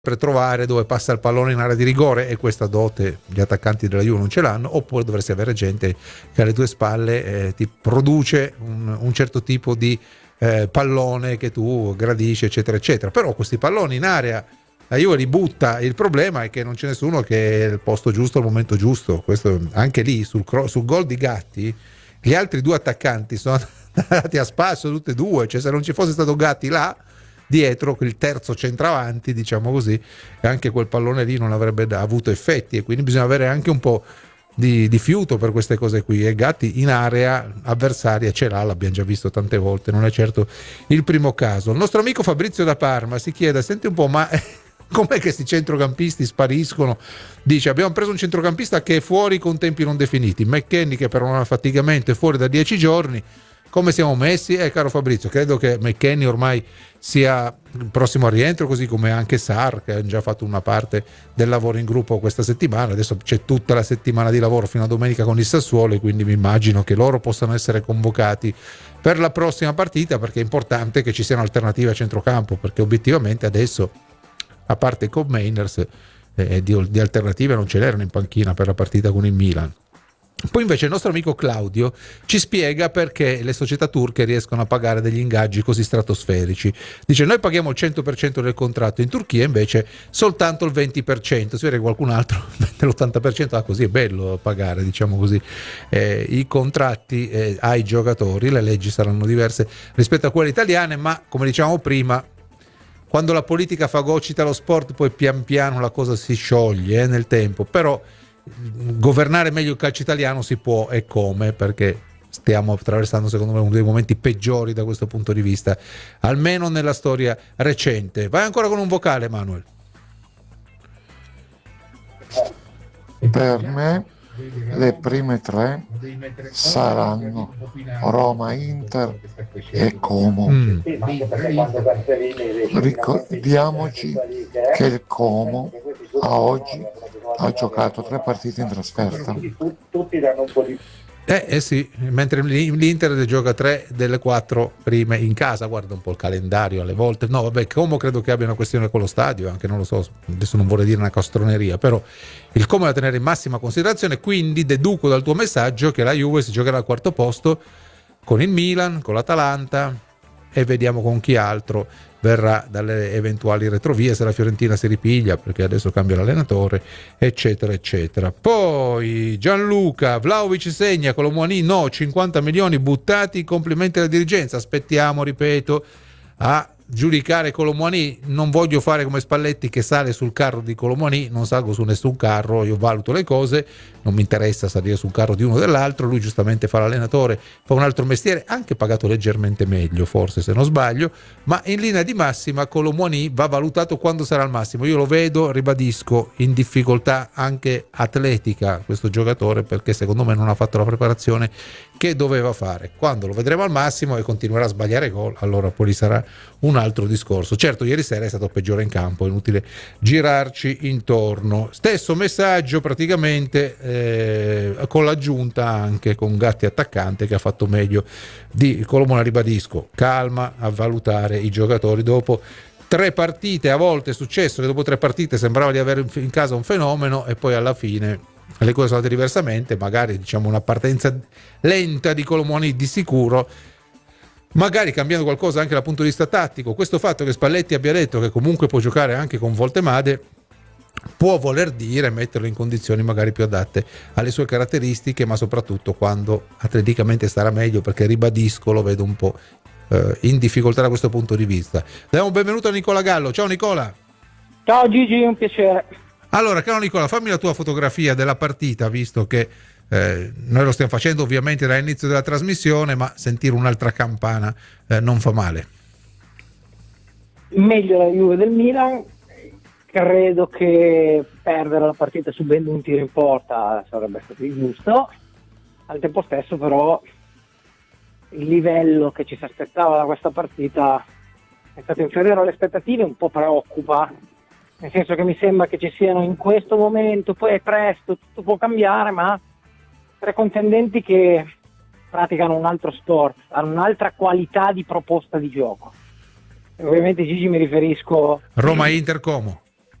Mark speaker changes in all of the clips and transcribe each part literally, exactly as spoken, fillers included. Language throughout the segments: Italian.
Speaker 1: per trovare dove passa il pallone in area di rigore, e questa dote gli attaccanti della Juve non ce l'hanno, oppure dovresti avere gente che alle tue spalle eh, ti produce un, un certo tipo di eh, pallone che tu gradisci, eccetera eccetera. Però questi palloni in area la Juve li butta, il problema è che non c'è nessuno che è al posto giusto al momento giusto. Questo anche lì sul, sul gol di Gatti gli altri due attaccanti sono andati a spasso tutti e due, cioè se non ci fosse stato Gatti là dietro, il terzo centravanti, diciamo così, anche quel pallone lì non avrebbe avuto effetti, e quindi bisogna avere anche un po' di, di fiuto per queste cose qui, e Gatti in area avversaria ce l'ha, l'abbiamo già visto tante volte, non è certo il primo caso. Il nostro amico Fabrizio da Parma si chiede, senti un po', ma com'è che questi centrocampisti spariscono? Dice, abbiamo preso un centrocampista che è fuori con tempi non definiti, McKennie che per un affaticamento è fuori da dieci giorni. Come siamo messi? Eh, caro Fabrizio, credo che McKennie ormai sia prossimo al rientro, così come anche Sarr, che ha già fatto una parte del lavoro in gruppo questa settimana. Adesso c'è tutta la settimana di lavoro fino a domenica con il Sassuolo, e quindi mi immagino che loro possano essere convocati per la prossima partita, perché è importante che ci siano alternative a centrocampo, perché obiettivamente adesso, a parte con Mainers, eh, di, di alternative non ce n'erano in panchina per la partita con il Milan. Poi invece il nostro amico Claudio ci spiega perché le società turche riescono a pagare degli ingaggi così stratosferici. Dice, noi paghiamo il cento per cento del contratto, in Turchia invece soltanto il venti per cento. Si vede che qualcun altro vende l'ottanta per cento, ah, così è bello pagare, diciamo così, eh, i contratti eh, ai giocatori. Le leggi saranno diverse rispetto a quelle italiane, ma come dicevamo prima, quando la politica fagocita lo sport, poi pian piano la cosa si scioglie eh, nel tempo. Però governare meglio il calcio italiano si può, e come, perché stiamo attraversando secondo me uno dei momenti peggiori da questo punto di vista, almeno nella storia recente. Vai ancora con un vocale, Manuel.
Speaker 2: Per me le prime tre saranno Roma, Inter e Como. Mm. Ricordiamoci che il Como a oggi ha giocato tre partite in trasferta.
Speaker 1: Eh, eh sì, mentre l'Inter gioca tre delle quattro prime in casa. Guarda un po' il calendario alle volte. No, vabbè, Como credo che abbia una questione con lo stadio, anche non lo so, adesso non vorrei dire una castroneria, però il Como è da tenere in massima considerazione. Quindi deduco dal tuo messaggio che la Juve si giocherà al quarto posto con il Milan, con l'Atalanta, e vediamo con chi altro verrà dalle eventuali retrovie, se la Fiorentina si ripiglia perché adesso cambia l'allenatore, eccetera eccetera. Poi Gianluca, Vlahovic segna, Colomboani no, cinquanta milioni buttati, complimenti alla dirigenza. Aspettiamo, ripeto, a giudicare Colomboani. Non voglio fare come Spalletti che sale sul carro di Colomboani, non salgo su nessun carro, io valuto le cose, non mi interessa salire sul carro di uno o dell'altro. Lui giustamente fa l'allenatore, fa un altro mestiere, anche pagato leggermente meglio forse se non sbaglio, ma in linea di massima Colomboani va valutato quando sarà al massimo. Io lo vedo, ribadisco, in difficoltà anche atletica questo giocatore, perché secondo me non ha fatto la preparazione che doveva fare. Quando lo vedremo al massimo e continuerà a sbagliare gol, allora poi sarà un altro discorso. Certo, ieri sera è stato peggiore in campo, è inutile girarci intorno. Stesso messaggio praticamente, eh, con l'aggiunta anche con Gatti attaccante, che ha fatto meglio di Colomboani. Ribadisco, calma a valutare i giocatori dopo tre partite. A volte è successo che dopo tre partite sembrava di avere in casa un fenomeno e poi alla fine le cose sono andate diversamente. Magari, diciamo, una partenza lenta di Colomboani di sicuro, magari cambiando qualcosa anche dal punto di vista tattico. Questo fatto che Spalletti abbia detto che comunque può giocare anche con Voltemade può voler dire metterlo in condizioni magari più adatte alle sue caratteristiche, ma soprattutto quando atleticamente starà meglio, perché ribadisco, lo vedo un po' eh, in difficoltà da questo punto di vista. Diamo un benvenuto a Nicola Gallo. Ciao Nicola.
Speaker 3: Ciao Gigi, un piacere.
Speaker 1: Allora, caro Nicola, fammi la tua fotografia della partita, visto che eh, noi lo stiamo facendo ovviamente dall'inizio della trasmissione, ma sentire un'altra campana eh, non fa male.
Speaker 3: Meglio la Juve del Milan. Credo che perdere la partita subendo un tiro in porta sarebbe stato ingiusto. Al tempo stesso però il livello che ci si aspettava da questa partita è stato inferiore alle aspettative, un po' preoccupa, nel senso che mi sembra che ci siano in questo momento, poi è presto, tutto può cambiare, ma tre contendenti che praticano un altro sport, hanno un'altra qualità di proposta di gioco. E ovviamente Gigi mi riferisco
Speaker 1: Roma Inter Como.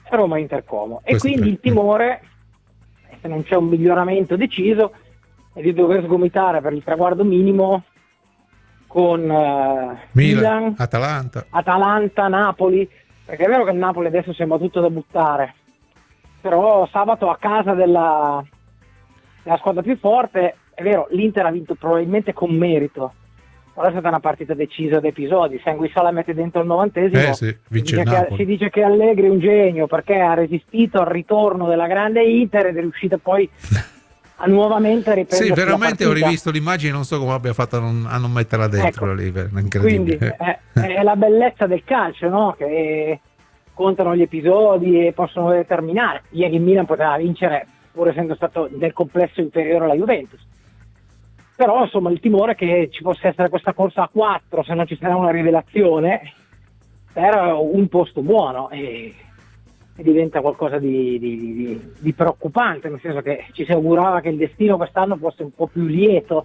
Speaker 3: Roma-Inter Como. E
Speaker 1: Questo
Speaker 3: quindi
Speaker 1: tre.
Speaker 3: il timore, se non c'è un miglioramento deciso, è di dover sgomitare per il traguardo minimo con uh,
Speaker 1: Milan,
Speaker 3: Milan,
Speaker 1: Atalanta.
Speaker 3: Atalanta, Napoli, perché è vero che il Napoli adesso sembra tutto da buttare, però sabato a casa della, della squadra più forte, è vero, l'Inter ha vinto probabilmente con merito, ora è stata una partita decisa da episodi. Se Anguissa mette dentro il novantesimo,
Speaker 1: Eh sì,
Speaker 3: si,
Speaker 1: vince
Speaker 3: dice
Speaker 1: il
Speaker 3: che,
Speaker 1: Napoli.
Speaker 3: si dice che Allegri è un genio perché ha resistito al ritorno della grande Inter ed è riuscito poi a nuovamente riprendere.
Speaker 1: Sì, veramente
Speaker 3: la
Speaker 1: ho
Speaker 3: partita.
Speaker 1: rivisto l'immagine, non so come abbia fatto a non, a non metterla dentro,
Speaker 3: Ecco,
Speaker 1: lì, è
Speaker 3: quindi
Speaker 1: incredibile.
Speaker 3: è, è la bellezza del calcio, no? Che contano gli episodi e possono determinare. Ieri il Milan poteva vincere pur essendo stato nel complesso inferiore alla Juventus, però insomma il timore è che ci possa essere questa corsa a quattro, se non ci sarà una rivelazione, per un posto buono, e, e diventa qualcosa di, di, di, di preoccupante, nel senso che ci si augurava che il destino quest'anno fosse un po' più lieto.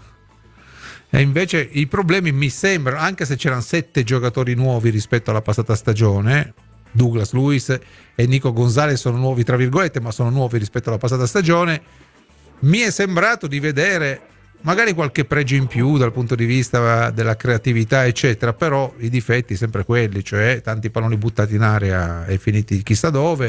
Speaker 1: E invece i problemi mi sembrano, anche se c'erano sette giocatori nuovi rispetto alla passata stagione, Douglas Luiz e Nico Gonzalez sono nuovi tra virgolette, ma sono nuovi rispetto alla passata stagione, mi è sembrato di vedere magari qualche pregio in più dal punto di vista della creatività eccetera, però i difetti sempre quelli, cioè tanti palloni buttati in aria e finiti chissà dove,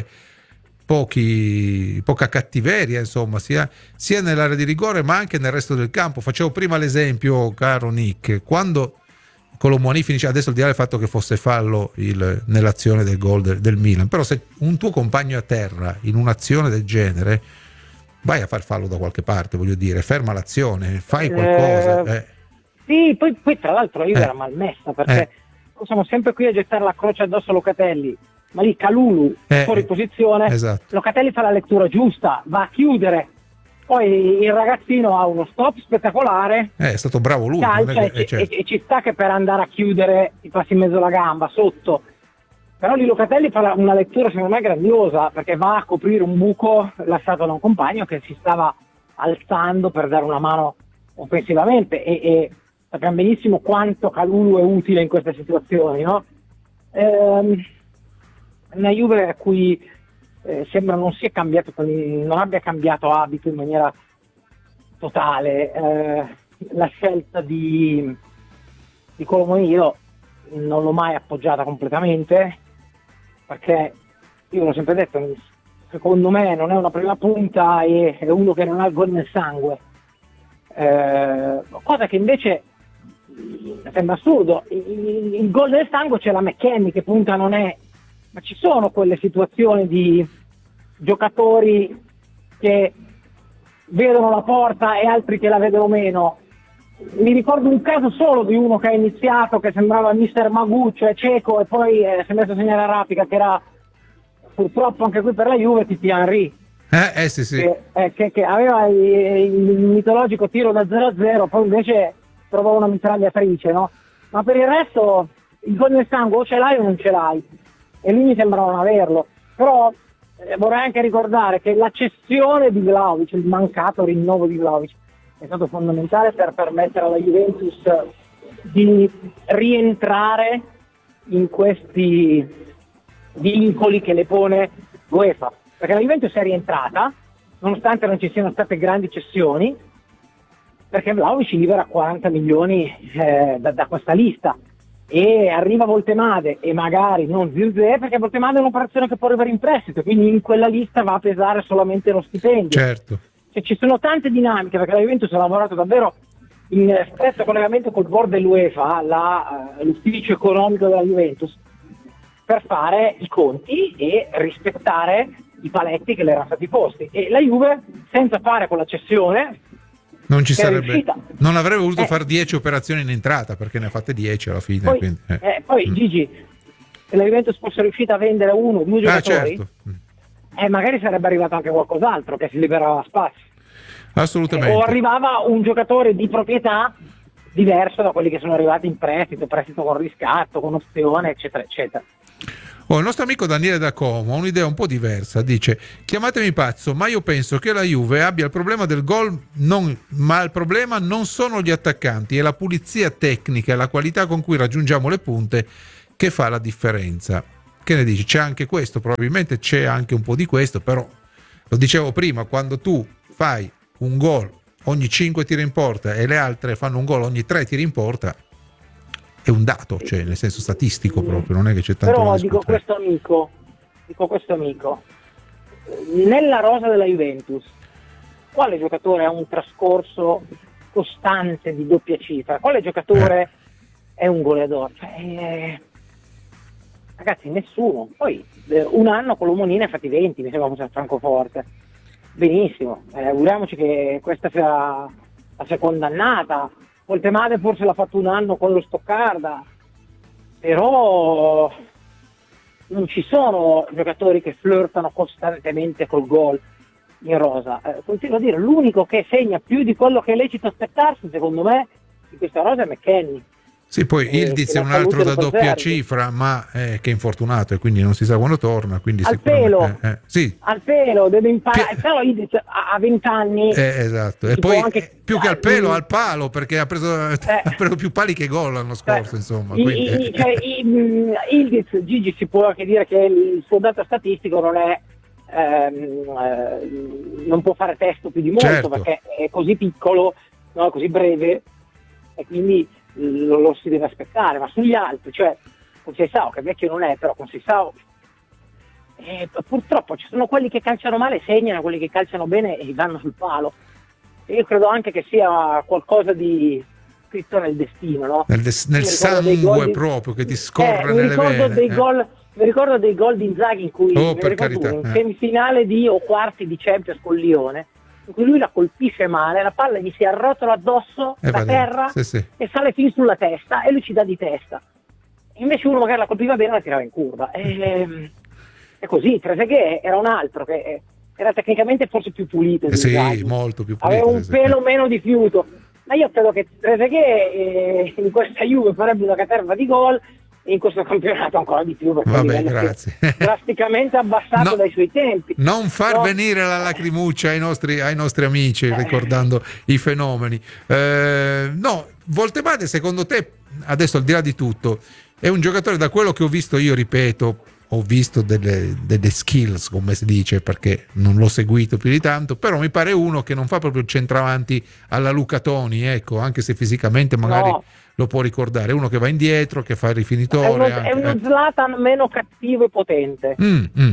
Speaker 1: pochi, poca cattiveria insomma, sia, sia nell'area di rigore ma anche nel resto del campo. Facevo prima l'esempio, caro Nick, quando Colomboani finisce, adesso al di là del fatto che fosse fallo il, nell'azione del gol del, del Milan, però se un tuo compagno è a terra in un'azione del genere, vai a far fallo da qualche parte, voglio dire, ferma l'azione, fai qualcosa.
Speaker 3: Eh,
Speaker 1: eh.
Speaker 3: Sì, poi, poi tra l'altro la Juve
Speaker 1: Eh.
Speaker 3: era malmessa, perché
Speaker 1: Eh.
Speaker 3: siamo sempre qui a gettare la croce addosso a Locatelli, ma lì Calulu
Speaker 1: Eh,
Speaker 3: fuori posizione,
Speaker 1: esatto.
Speaker 3: Locatelli fa la lettura giusta, va a chiudere, poi il ragazzino ha uno stop spettacolare,
Speaker 1: Eh, è stato bravo lui, non
Speaker 3: calcia
Speaker 1: è
Speaker 3: e,
Speaker 1: che- eh, certo.
Speaker 3: e- e ci sta che per andare a chiudere ti passi in mezzo alla gamba, sotto. Però lì Locatelli fa una lettura secondo me grandiosa, perché va a coprire un buco lasciato da un compagno che si stava alzando per dare una mano offensivamente, e, e sappiamo benissimo quanto Calulu è utile in queste situazioni, no? Ehm, una Juve a cui eh, sembra non sia cambiato, non abbia cambiato abito in maniera totale. Eh, la scelta di, di Colomboani io non l'ho mai appoggiata completamente, perché io l'ho sempre detto, secondo me non è una prima punta e è uno che non ha il gol nel sangue, eh, cosa che invece mh, sembra assurdo. Il, il gol nel sangue c'è la McKennie che punta non è, ma ci sono quelle situazioni di giocatori che vedono la porta e altri che la vedono meno. Mi ricordo un caso solo di uno che ha iniziato che sembrava mister Magù, cioè cieco, e poi eh, si è messo a segnare a raffica, che era purtroppo anche qui per la Juve Titi Henry,
Speaker 1: Eh, eh sì sì.
Speaker 3: che, eh, che, che aveva il, il mitologico tiro da zero a zero, poi invece trovò una mitragliatrice, no? Ma per il resto il gol nel sangue o ce l'hai o non ce l'hai, e lui mi sembra non averlo. Però eh, vorrei anche ricordare che la cessione di Vlahovic, il mancato rinnovo di Vlahovic, è stato fondamentale per permettere alla Juventus di rientrare in questi vincoli che le pone UEFA, perché la Juventus è rientrata nonostante non ci siano state grandi cessioni, perché Vlahovic libera quaranta milioni eh, da, da questa lista, e arriva Voltemade e magari non Zirze, perché Voltemade è un'operazione che può arrivare in prestito, quindi in quella lista va a pesare solamente lo stipendio.
Speaker 1: Certo.
Speaker 3: Cioè, ci sono tante dinamiche, perché la Juventus ha lavorato davvero in stretto collegamento col board dell'UEFA, la, uh, l'ufficio economico della Juventus, per fare i conti e rispettare i paletti che le erano stati posti. E la Juve, senza fare quella cessione,
Speaker 1: Non ci
Speaker 3: che è
Speaker 1: sarebbe,
Speaker 3: riuscita.
Speaker 1: non avrebbe voluto
Speaker 3: Eh.
Speaker 1: fare dieci operazioni in entrata, perché ne ha fatte dieci alla fine.
Speaker 3: Poi,
Speaker 1: quindi, eh.
Speaker 3: eh, poi
Speaker 1: Mm.
Speaker 3: Gigi, se la Juventus fosse riuscita a vendere uno o due
Speaker 1: Ah,
Speaker 3: giocatori,
Speaker 1: certo. Mm.
Speaker 3: eh, magari sarebbe arrivato anche qualcos'altro che si liberava spazio.
Speaker 1: Assolutamente.
Speaker 3: O arrivava un giocatore di proprietà diverso da quelli che sono arrivati in prestito, prestito con riscatto, con opzione, eccetera, eccetera.
Speaker 1: Oh, il nostro amico Daniele da Como ha un'idea un po' diversa, dice: chiamatemi pazzo, ma io penso che la Juve abbia il problema del gol, non, ma il problema non sono gli attaccanti, è la pulizia tecnica e la qualità con cui raggiungiamo le punte che fa la differenza. che ne dici? C'è anche questo, probabilmente c'è anche un po' di questo, però lo dicevo prima, quando tu fai un gol ogni cinque tiri in porta e le altre fanno un gol ogni tre tiri in porta, è un dato, cioè nel senso statistico proprio, non è che c'è tanto.
Speaker 3: Però dico questo amico, dico questo amico, nella rosa della Juventus, quale giocatore ha un trascorso costante di doppia cifra? Quale giocatore eh. è un goleador? Cioè, eh, ragazzi, nessuno. Poi eh, un anno con l'Omonina ha fatti venti, mi sembra fosse a Francoforte. Benissimo, eh, auguriamoci che questa sia la seconda annata. Voltemade forse l'ha fatto un anno con lo Stoccarda, però non ci sono giocatori che flirtano costantemente col gol in rosa. Eh, continuo a dire, l'unico che segna più di quello che è lecito aspettarsi, secondo me, di questa rosa è McKennie.
Speaker 1: Sì, poi eh, Ildiz è un altro da doppia cifra, ma eh, che è infortunato e quindi non si sa quando torna. Quindi
Speaker 3: al pelo,
Speaker 1: eh, sì.
Speaker 3: al pelo, deve imparare. P- però Ildiz ha venti anni.
Speaker 1: Eh, esatto, e poi anche... più che al pelo, al palo, perché ha preso, eh. ha preso più pali che gol l'anno scorso. Eh, insomma,
Speaker 3: i, i, cioè, i, Ildiz, Gigi, si può anche dire che il suo dato statistico non è. Ehm, eh, non può fare testo più di molto, certo, perché è così piccolo, no, così breve, e quindi lo, lo si deve aspettare. Ma sugli altri, cioè con Seisao, che vecchio non è, però con Seisao eh, purtroppo ci sono quelli che calciano male, segnano, quelli che calciano bene e vanno sul palo. E io credo anche che sia qualcosa di scritto nel destino, no?
Speaker 1: Nel, des- nel sangue di... proprio che ti scorre eh, nelle vene.
Speaker 3: Dei
Speaker 1: eh.
Speaker 3: gol, mi ricordo dei gol di Inzaghi in cui
Speaker 1: oh, per carità,
Speaker 3: in
Speaker 1: eh.
Speaker 3: semifinale di o quarti di Champions con Lione, in cui lui la colpisce male, la palla gli si arrotola addosso
Speaker 1: eh,
Speaker 3: da terra
Speaker 1: sì, sì.
Speaker 3: e sale fin sulla testa e lui ci dà di testa. Invece uno magari la colpiva bene e la tirava in curva. E, è così. Trezeguet era un altro che era tecnicamente forse più pulito di
Speaker 1: sì,
Speaker 3: Inzaghi.
Speaker 1: molto più pulito.
Speaker 3: Aveva un pelo meno di fiuto. Ma io credo che Trezeguet eh, in questa Juve farebbe una caterva di gol, e in questo campionato ancora di più, perché
Speaker 1: vabbè, grazie.
Speaker 3: drasticamente abbassato
Speaker 1: no,
Speaker 3: dai suoi tempi.
Speaker 1: Non far
Speaker 3: no.
Speaker 1: venire la lacrimuccia ai nostri, ai nostri amici, eh. ricordando i fenomeni. Eh, no, Voltemade, secondo te, adesso al di là di tutto, è un giocatore, da quello che ho visto io, ripeto, ho visto delle, delle skills, come si dice, perché non l'ho seguito più di tanto, però mi pare uno che non fa proprio il centravanti alla Luca Toni, ecco, anche se fisicamente magari no. lo può ricordare, uno che va indietro, che fa il rifinitore. È uno,
Speaker 3: anche, è uno Zlatan meno cattivo e potente,
Speaker 1: mm, mm.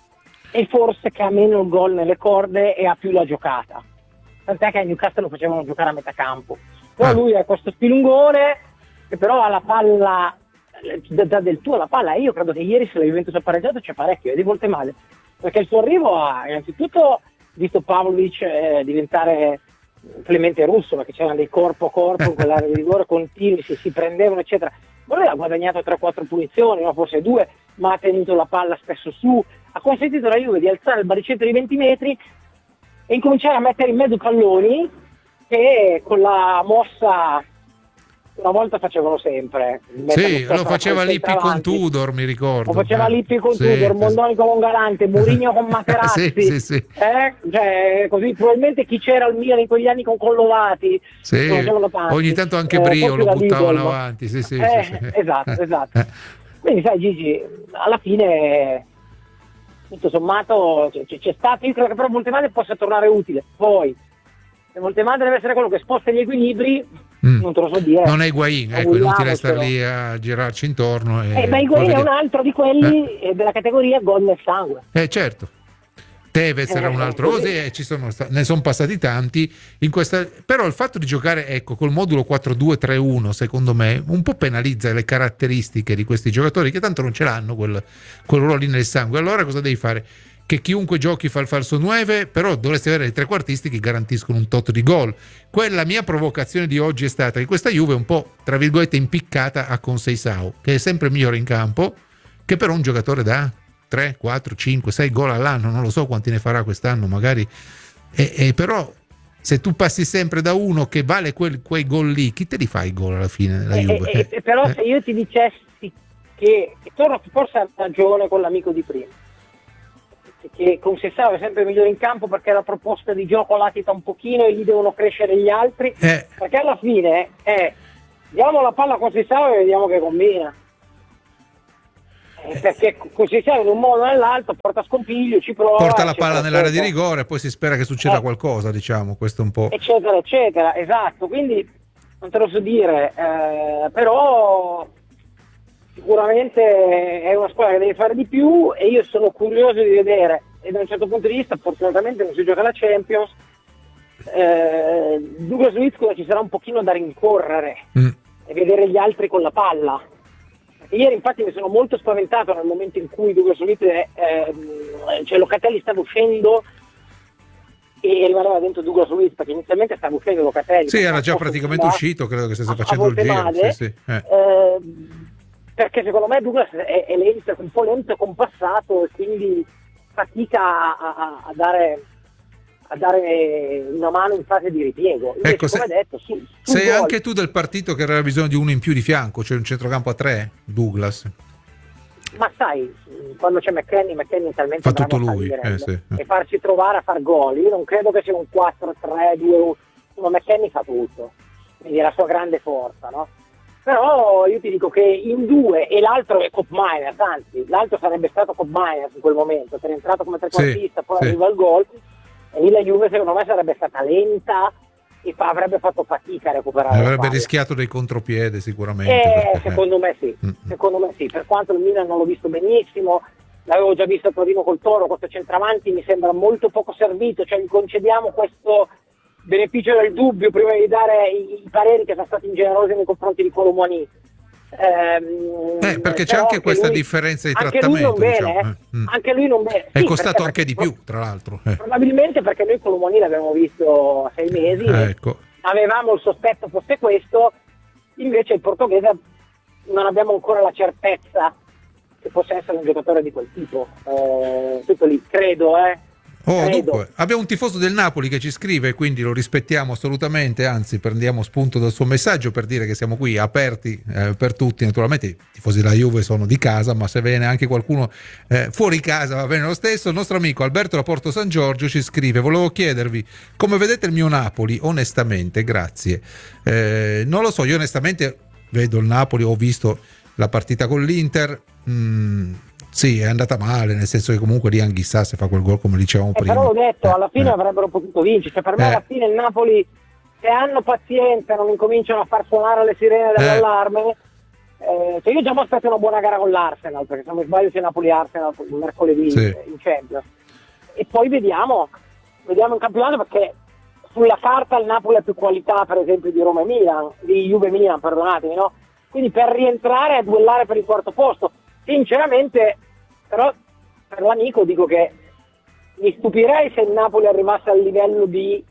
Speaker 3: e forse che ha meno il gol nelle corde e ha più la giocata, tant'è che a Newcastle lo facevano giocare a metà campo, però ah. lui ha questo spilungone che però ha la palla da del tuo la palla, e io credo che ieri se la Juventus ha pareggiato c'è parecchio, e di volte male, perché il suo arrivo ha innanzitutto visto Pavlovic eh, diventare Clemente Russo, perché c'erano dei corpo a corpo in quell'area di rigore continui, si, si prendevano eccetera, ma lui ha guadagnato tre quattro punizioni, no, forse due, ma ha tenuto la palla spesso su, ha consentito alla Juve di alzare il baricentro di venti metri e incominciare a mettere in mezzo palloni che con la mossa una volta facevano sempre.
Speaker 1: Sì, lo faceva Lippi con Tudor, mi ricordo.
Speaker 3: Lo faceva
Speaker 1: eh.
Speaker 3: Lippi con
Speaker 1: sì,
Speaker 3: Tudor, Mondoni con Galante, Mourinho con Materazzi.
Speaker 1: sì, sì, sì.
Speaker 3: Eh? Cioè, così probabilmente chi c'era al Milan in quegli anni con Collovati.
Speaker 1: Sì. Ogni tanto anche Brio eh, lo buttavano Lidl, avanti. Sì, sì,
Speaker 3: eh,
Speaker 1: sì, sì.
Speaker 3: Esatto, esatto. Quindi sai Gigi, alla fine tutto sommato c'è, c'è stato, io credo che però Voltemade possa tornare utile. Poi se Voltemade deve essere quello che sposta gli equilibri, mm. non te lo so dire.
Speaker 1: Non è Higuaín, ecco, inutile star lì a girarci intorno. E
Speaker 3: eh, ma Higuaín è un altro di quelli eh. della categoria gol nel sangue.
Speaker 1: Eh certo. Tevez era un altro così, e ci sono sta- ne sono passati tanti in questa, però il fatto di giocare ecco col modulo quattro due tre uno secondo me un po' penalizza le caratteristiche di questi giocatori che tanto non ce l'hanno quel, quel ruolo lì nel sangue. Allora cosa devi fare? Che chiunque giochi fa il falso nove, però dovresti avere i trequartisti che garantiscono un tot di gol. Quella mia provocazione di oggi è stata che questa Juve è un po' tra virgolette impiccata a Conceição, che è sempre migliore in campo, che però un giocatore da tre, quattro, cinque, sei gol all'anno, non lo so quanti ne farà quest'anno magari, e, e però se tu passi sempre da uno che vale quel, quei gol lì, chi te li fa i gol alla fine la Juve?
Speaker 3: Eh, eh, però eh. se io ti dicessi che, che torno forse a ragione con l'amico di prima, che Conceição è sempre migliore in campo perché la proposta di gioco latita un pochino e gli devono crescere gli altri, eh. perché alla fine è diamo la palla a Conceição e vediamo che combina. eh, perché così siamo in un modo o nell'altro, porta scompiglio, ci prova,
Speaker 1: porta la
Speaker 3: eccetera,
Speaker 1: palla nell'area di
Speaker 3: eccetera.
Speaker 1: rigore e poi si spera che succeda
Speaker 3: Eh.
Speaker 1: qualcosa, diciamo, questo è un po'.
Speaker 3: Eccetera, eccetera, esatto, quindi non te lo so dire, eh, però sicuramente è una squadra che deve fare di più e io sono curioso di vedere, e da un certo punto di vista fortunatamente non si gioca la Champions, eh, Douglas Luiz ci sarà un pochino da rincorrere
Speaker 1: Mm.
Speaker 3: e vedere gli altri con la palla. Ieri infatti mi sono molto spaventato nel momento in cui Douglas Luiz, eh, eh, cioè Locatelli stava uscendo e rimaneva dentro Douglas Luiz, perché inizialmente stava uscendo Locatelli.
Speaker 1: Sì, era già praticamente uscito, credo che stesse facendo il giro.
Speaker 3: Male,
Speaker 1: sì, sì. Eh.
Speaker 3: Eh, perché secondo me Douglas è, è lento, un po' lento e compassato e quindi fatica a, a, a dare a dare una mano in fase di ripiego. Invece,
Speaker 1: Ecco,
Speaker 3: come
Speaker 1: se,
Speaker 3: detto, su, su
Speaker 1: sei
Speaker 3: gol,
Speaker 1: anche tu del partito che aveva bisogno di uno in più di fianco, cioè un centrocampo a tre, Douglas.
Speaker 3: ma sai, quando c'è McKennie, McKennie è talmente
Speaker 1: Fa
Speaker 3: bravo
Speaker 1: tutto
Speaker 3: a
Speaker 1: lui,
Speaker 3: fare
Speaker 1: eh, sì.
Speaker 3: e farci trovare a far gol. Io non credo che sia un quattro tre due uno, McKennie fa tutto, quindi è la sua grande forza, no? Però io ti dico che in due, e l'altro è Kopp Miners, anzi l'altro sarebbe stato Kopp Miners in quel momento, per entrato come trequartista,
Speaker 1: Sì,
Speaker 3: poi
Speaker 1: sì.
Speaker 3: arriva il gol, e lì la Juve secondo me sarebbe stata lenta e fa- avrebbe fatto fatica a recuperare la
Speaker 1: Avrebbe
Speaker 3: palla.
Speaker 1: rischiato dei contropiede sicuramente.
Speaker 3: Eh,
Speaker 1: perché-
Speaker 3: secondo me sì,
Speaker 1: Mm.
Speaker 3: secondo me sì, per quanto il Milan non l'ho visto benissimo, l'avevo già visto a Torino col Toro, questo centravanti mi sembra molto poco servito, cioè gli concediamo questo beneficio del dubbio prima di dare i, i pareri che sono stati ingenerosi nei confronti di Colomoni. Ehm,
Speaker 1: Eh, perché c'è
Speaker 3: però
Speaker 1: anche questa
Speaker 3: lui-
Speaker 1: differenza di
Speaker 3: anche lui non
Speaker 1: trattamento,
Speaker 3: bene,
Speaker 1: diciamo,
Speaker 3: eh.
Speaker 1: eh. Mm.
Speaker 3: Anche lui non bene.
Speaker 1: È
Speaker 3: Sì,
Speaker 1: costato
Speaker 3: perché-
Speaker 1: anche di
Speaker 3: perché-
Speaker 1: più, tra l'altro. eh.
Speaker 3: Probabilmente perché noi Colomoni l'abbiamo visto a sei mesi,
Speaker 1: Eh, ecco.
Speaker 3: avevamo il sospetto fosse questo, invece il portoghese non abbiamo ancora la certezza che possa essere un giocatore di quel tipo. Eh, tutto lì, credo, eh.
Speaker 1: Oh,
Speaker 3: Credo.
Speaker 1: dunque, abbiamo un tifoso del Napoli che ci scrive, quindi lo rispettiamo assolutamente, anzi prendiamo spunto dal suo messaggio per dire che siamo qui aperti eh, per tutti. Naturalmente i tifosi della Juve sono di casa, ma se viene anche qualcuno eh, fuori casa va bene lo stesso. Il nostro amico Alberto da Porto San Giorgio ci scrive: volevo chiedervi come vedete il mio Napoli, onestamente, grazie. Eh, non lo so, io onestamente vedo il Napoli, ho visto la partita con l'Inter, mh, sì, è andata male, nel senso che comunque lì Anghissà se fa quel gol come dicevamo
Speaker 3: Eh,
Speaker 1: prima.
Speaker 3: però l'ho detto, alla fine
Speaker 1: Eh,
Speaker 3: avrebbero potuto vincere. Cioè, per me
Speaker 1: Eh.
Speaker 3: alla fine il Napoli, se hanno pazienza, non incominciano a far suonare le sirene dell'allarme. Eh, cioè io già mi aspetto una buona gara con l'Arsenal, perché se non mi sbaglio c'è Napoli-Arsenal mercoledì
Speaker 1: Sì.
Speaker 3: in Champions. E poi vediamo, vediamo in campionato, perché sulla carta il Napoli ha più qualità, per esempio, di Roma e Milan, di Juve e Milan, perdonatemi, no? Quindi per rientrare a duellare per il quarto posto, sinceramente, però per l'amico dico che mi stupirei se il Napoli arrivasse al livello di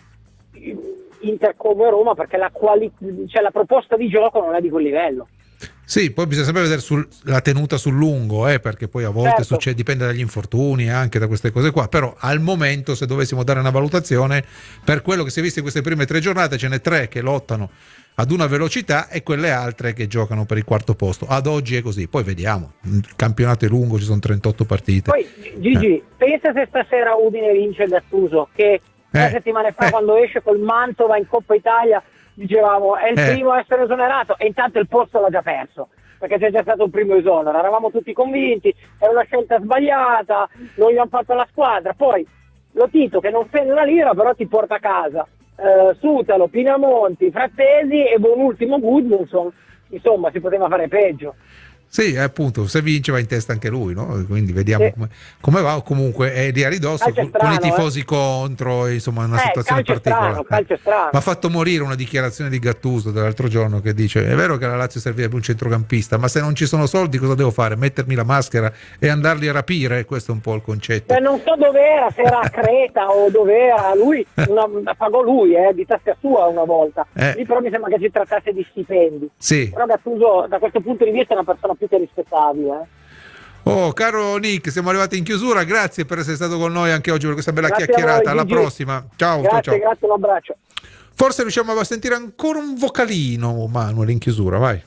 Speaker 3: Inter come Roma, perché la, quali- cioè la proposta di gioco non è di quel livello.
Speaker 1: Sì, poi bisogna sempre vedere sul, la tenuta sul lungo, eh, perché poi a volte
Speaker 3: Certo.
Speaker 1: succede, dipende dagli infortuni e anche da queste cose qua, però al momento se dovessimo dare una valutazione, per quello che si è visto in queste prime tre giornate ce n'è tre che lottano ad una velocità e quelle altre che giocano per il quarto posto. Ad oggi è così, poi vediamo, il campionato è lungo, ci sono trentotto partite.
Speaker 3: Poi Gigi,
Speaker 1: Eh.
Speaker 3: pensa se stasera Udine vince Gattuso, che tre
Speaker 1: Eh.
Speaker 3: settimane fa
Speaker 1: Eh.
Speaker 3: quando esce col Mantova in Coppa Italia dicevamo è il
Speaker 1: Eh.
Speaker 3: primo a essere esonerato, e intanto il posto l'ha già perso, perché c'è già stato il primo esonero, eravamo tutti convinti, era una scelta sbagliata, non gli hanno fatto la squadra, poi lo Tito che non spende una lira però ti porta a casa eh, Sutalo, Pinamonti, Frattesi e buon ultimo Gudmundsson, insomma si poteva fare peggio.
Speaker 1: Sì, eh, appunto, se vince va in testa anche lui, no? Quindi vediamo
Speaker 3: Sì.
Speaker 1: come, come va. Comunque è lì a ridosso
Speaker 3: Calcio
Speaker 1: con,
Speaker 3: strano,
Speaker 1: con i tifosi contro, insomma, è una
Speaker 3: Eh,
Speaker 1: situazione
Speaker 3: calcio
Speaker 1: particolare.
Speaker 3: strano, calcio strano.
Speaker 1: Mi ha fatto morire una dichiarazione di Gattuso dell'altro giorno che dice: è vero che la Lazio servirebbe un centrocampista, ma se non ci sono soldi cosa devo fare? Mettermi la maschera e andarli a rapire? Questo è un po' il concetto.
Speaker 3: Beh, non so dov'era, se era a Creta o dov'era, lui una, pagò lui eh, di tasca sua una volta,
Speaker 1: Eh.
Speaker 3: lì però mi sembra che si trattasse di stipendi,
Speaker 1: Sì.
Speaker 3: però Gattuso da questo punto di vista è una persona più che rispettabile. Eh.
Speaker 1: Oh, caro Nick, siamo arrivati in chiusura. Grazie per essere stato con noi anche oggi per questa bella
Speaker 3: Grazie a
Speaker 1: chiacchierata.
Speaker 3: voi,
Speaker 1: Alla
Speaker 3: Gigi.
Speaker 1: prossima. Ciao,
Speaker 3: Grazie,
Speaker 1: ciao, ciao.
Speaker 3: grazie, un abbraccio.
Speaker 1: Forse riusciamo a sentire ancora un vocalino, Manuel, in chiusura, vai.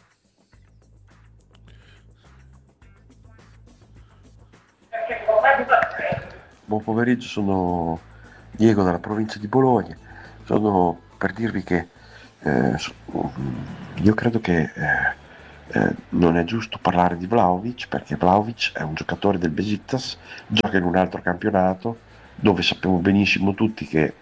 Speaker 4: Buon pomeriggio, sono Diego dalla provincia di Bologna. Sono per dirvi che eh, so- io credo che eh, eh, non è giusto parlare di Vlahovic, perché Vlahovic è un giocatore del Besiktas, gioca in un altro campionato dove sappiamo benissimo tutti che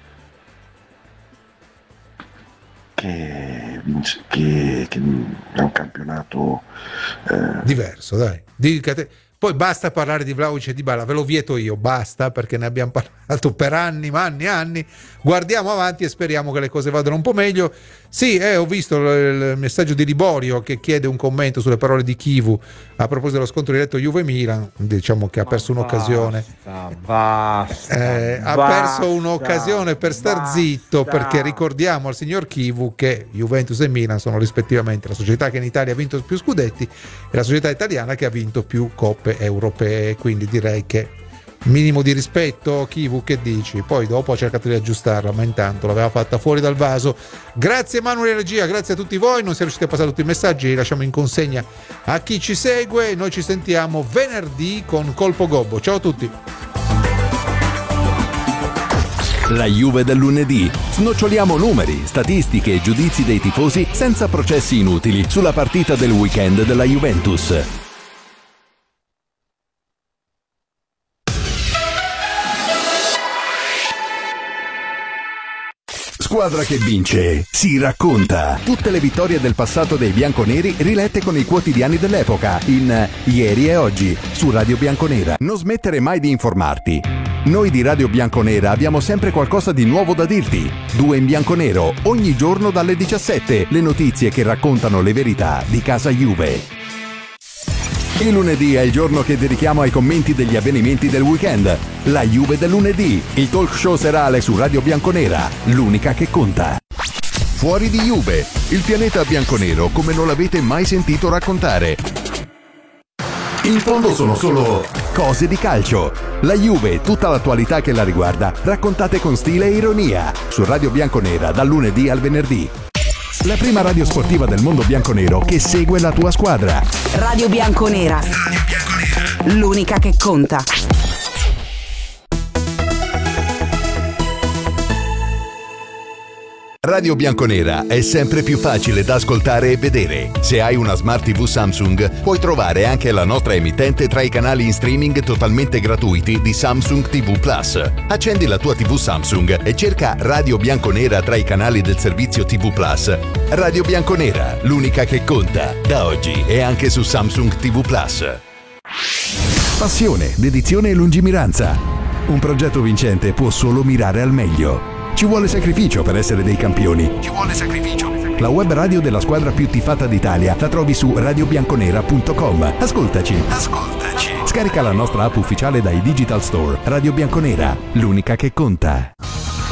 Speaker 4: che, che, che è un campionato eh...
Speaker 1: diverso, dai. Dicate. Poi basta parlare di Vlahovic e Dybala, ve lo vieto io, basta, perché ne abbiamo parlato per anni, ma anni, anni. Guardiamo avanti e speriamo che le cose vadano un po' meglio. Sì, eh, ho visto il messaggio di Liborio che chiede un commento sulle parole di Chivu a proposito dello scontro diretto Juve-Milan. Diciamo che ha perso ma un'occasione.
Speaker 5: Basta, basta,
Speaker 1: eh,
Speaker 5: basta,
Speaker 1: ha perso un'occasione per star
Speaker 5: basta.
Speaker 1: zitto, perché ricordiamo al signor Chivu che Juventus e Milan sono rispettivamente la società che in Italia ha vinto più scudetti e la società italiana che ha vinto più coppe europee, quindi direi che minimo di rispetto. Chivu, che dici? Poi dopo ho cercato di aggiustarla, ma intanto l'aveva fatta fuori dal vaso. Grazie Manuel Regia, grazie a tutti voi, non siamo riusciti a passare tutti i messaggi, li lasciamo in consegna a chi ci segue. Noi ci sentiamo venerdì con Colpo Gobbo. Ciao a tutti.
Speaker 6: La Juve del lunedì. Snoccioliamo numeri, statistiche e giudizi dei tifosi senza processi inutili sulla partita del weekend della Juventus. Squadra che vince si racconta. Tutte le vittorie del passato dei bianconeri rilette con i quotidiani dell'epoca in Ieri e Oggi su Radio Bianconera. Non smettere mai di informarti. Noi di Radio Bianconera abbiamo sempre qualcosa di nuovo da dirti. Due in bianconero, ogni giorno dalle diciassette, le notizie che raccontano le verità di casa Juve. Il lunedì è il giorno che dedichiamo ai commenti degli avvenimenti del weekend. La Juve del lunedì, il talk show serale su Radio Bianconera, l'unica che conta. Fuori di Juve, il pianeta bianconero come non l'avete mai sentito raccontare. In fondo sono solo cose di calcio. La Juve e tutta l'attualità che la riguarda, raccontate con stile e ironia, su Radio Bianconera dal lunedì al venerdì. La prima radio sportiva del mondo bianconero che segue la tua squadra.
Speaker 7: Radio Bianconera. Radio Bianconera. L'unica che conta.
Speaker 6: Radio Bianconera è sempre più facile da ascoltare e vedere. Se hai una Smart tivù Samsung, puoi trovare anche la nostra emittente tra i canali in streaming totalmente gratuiti di Samsung tivù Plus. Accendi la tua tivù Samsung e cerca Radio Bianconera tra i canali del servizio tivù Plus. Radio Bianconera, l'unica che conta, da oggi e anche su Samsung tivù Plus. Passione, dedizione e lungimiranza. Un progetto vincente può solo mirare al meglio. Ci vuole sacrificio per essere dei campioni. Ci vuole sacrificio. La web radio della squadra più tifata d'Italia la trovi su radio bianconera punto com. Ascoltaci. Ascoltaci. Scarica la nostra app ufficiale dai Digital Store. Radio Bianconera, l'unica che conta.